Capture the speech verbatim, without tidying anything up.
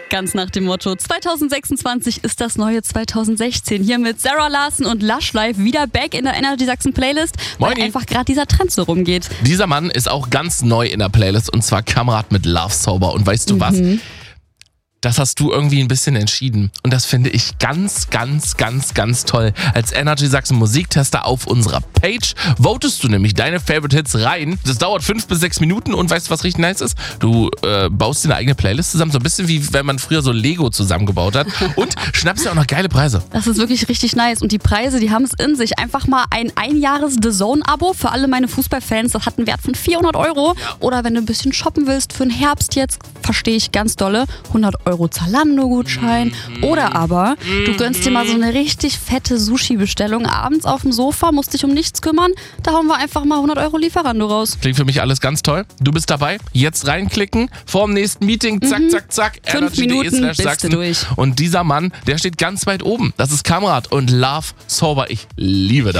Ganz nach dem Motto, zwanzig sechsundzwanzig ist das neue zwanzig sechzehn. Hier mit Sarah Larsen und Lush Life wieder back in der Energy Sachsen Playlist, weil Moini. einfach gerade dieser Trend so rumgeht. Dieser Mann ist auch ganz neu in der Playlist und zwar Kamerad mit Love Sober. Und weißt du Mhm. was? Das hast du irgendwie ein bisschen entschieden. Und das finde ich ganz, ganz, ganz, ganz toll. Als Energy Sachsen Musiktester auf unserer Page votest du nämlich deine Favorite Hits rein. Das dauert fünf bis sechs Minuten und weißt du, was richtig nice ist? Du äh, baust dir eine eigene Playlist zusammen, so ein bisschen wie wenn man früher so Lego zusammengebaut hat und schnappst dir auch noch geile Preise. Das ist wirklich richtig nice. Und die Preise, die haben es in sich. Einfach mal ein Einjahres-The Zone-Abo für alle meine Fußballfans. Das hat einen Wert von vierhundert Euro. Oder wenn du ein bisschen shoppen willst für den Herbst jetzt, verstehe ich ganz dolle, hundert Euro Zalando-Gutschein. Oder aber du gönnst dir mal so eine richtig fette Sushi-Bestellung abends auf dem Sofa, musst dich um nichts kümmern. Da hauen wir einfach mal hundert Euro Lieferando raus. Klingt für mich alles ganz toll. Du bist dabei. Jetzt reinklicken. Vor dem nächsten Meeting. Zack, zack, zack. Fünf Minuten bist du durch. Und dieser Mann, der steht ganz weit oben. Das ist Kamerad und Love Sober. Ich liebe das.